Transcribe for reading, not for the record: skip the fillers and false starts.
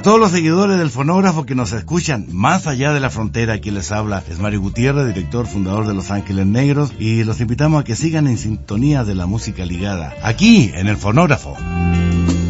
todos los seguidores del Fonógrafo que nos escuchan más allá de la frontera, quien les habla es Mario Gutiérrez, director fundador de Los Ángeles Negros, y los invitamos a que sigan en sintonía de la música ligada, aquí en el Fonógrafo.